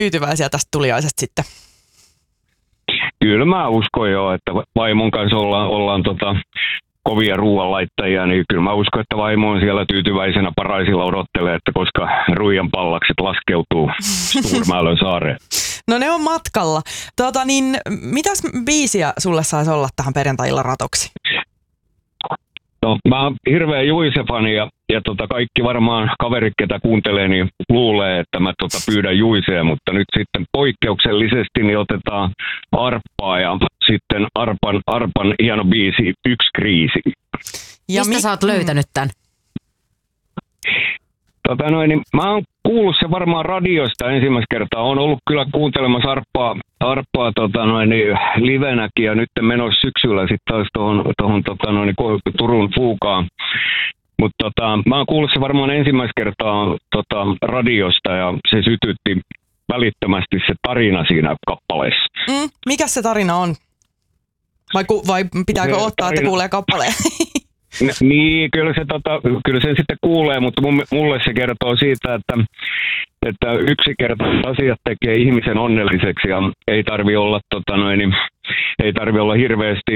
tyytyväisiä tästä tuliaisesta sitten? Kyllä mä uskon jo, että vaimon kanssa ollaan kovia ruoanlaittajia, niin kyllä mä uskon, että vaimo on siellä tyytyväisenä Paraisilla odottelee, että koska ruijan pallakset laskeutuu Sturmälön saareen. No ne on matkalla. Mitäs biisiä sulle saisi olla tähän perjantai-illan ratoksi? No, mä oon hirveä Juise-fani ja kaikki varmaan kaverit, ketä kuuntelee, niin luulee, että mä pyydän Juisea, mutta nyt sitten poikkeuksellisesti niin otetaan Arppaa ja sitten Arpan hieno biisi Yksi kriisi. Ja mistä sä oot löytänyt tämän? Niin mä oon kuullut se varmaan radiosta ensimmäistä kertaa. Oon ollut kyllä kuuntelemassa Arppaa livenäkin ja nyt menossa syksyllä sitten taas tuohon Turun Fuukaan. Mutta mä oon kuullut se varmaan ensimmäistä kertaa radiosta ja se sytytti välittömästi se tarina siinä kappaleessa. Mikä se tarina on? Vai pitääkö ottaa, että kuulee kappaleen? Niin, kyllä sen sitten kuulee, mutta mulle se kertoo siitä, että yksinkertaiset asiat tekee ihmisen onnelliseksi ja ei tarvi olla hirveästi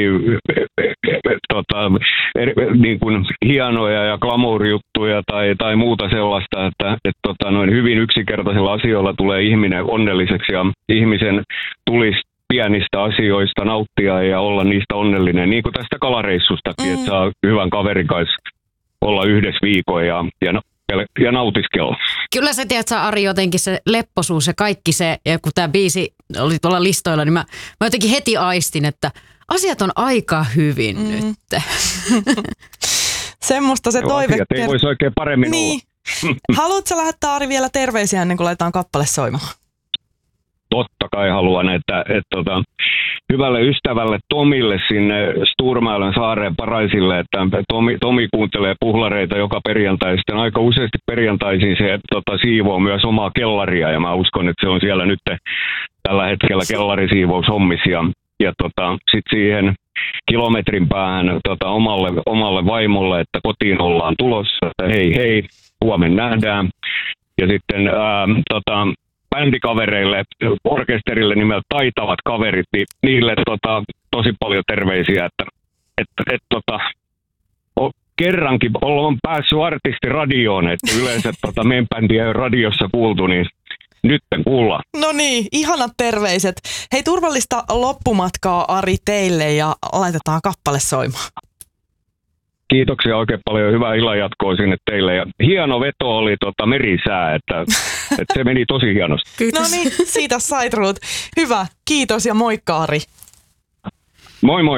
niin kuin hienoja ja glamour-juttuja tai muuta sellaista, että hyvin yksinkertaisilla asioilla tulee ihminen onnelliseksi ja ihmisen tulisi pienistä asioista nauttia ja olla niistä onnellinen, niin kuin tästä kalareissustakin, että saa hyvän kaverin kanssa olla yhdessä viikon ja nautiskella. Kyllä sä tiedät, Ari, jotenkin se lepposuus ja kaikki se, ja kun tämä biisi oli tuolla listoilla, niin mä jotenkin heti aistin, että asiat on aika hyvin nyt. Semmoista se toive. Asiat ei voisi oikein paremmin olla. Haluatko lähettää, Ari, vielä terveisiä ennen kuin laitetaan kappale soimaan? Totta kai haluan, että hyvälle ystävälle Tomille sinne Sturmälön saareen Paraisille, että Tomi kuuntelee puhlareita joka perjantai. Sitten aika useasti perjantaisin se siivoo myös omaa kellaria ja mä uskon, että se on siellä nyt tällä hetkellä kellarisiivoushommissa ja sitten siihen kilometrin päähän omalle vaimolle, että kotiin ollaan tulossa, että hei, huomenna nähdään. Ja sitten bändikavereille, orkesterille nimeltä Taitavat kaverit, niin niille tosi paljon terveisiä, että kerrankin ollaan päässyt artistiradioon, että yleensä meidän bändiä ei ole radiossa kuultu, niin nyt kuullaan. No niin, ihanat terveiset. Hei, turvallista loppumatkaa, Ari, teille ja laitetaan kappale soimaan. Kiitoksia oikein paljon. Hyvää illanjatkoa sinne teille. Ja hieno veto oli merisää, että se meni tosi hienosti. Kiitos. No niin, siitä sait Ruut. Hyvä, kiitos ja moikka, Ari. Moi moi.